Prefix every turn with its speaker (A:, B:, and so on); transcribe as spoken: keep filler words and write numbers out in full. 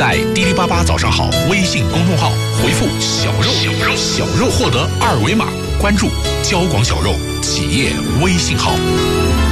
A: 在滴滴八八早上好微信公众号回复小肉小肉小肉，获得二维码关注交广小肉企业微信号。